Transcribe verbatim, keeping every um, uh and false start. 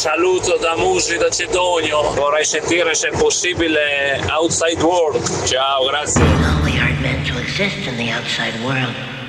saluto da Musi da Cedogno, vorrei sentire se è possibile Outside World. Ciao, grazie. We are meant to exist in the outside world.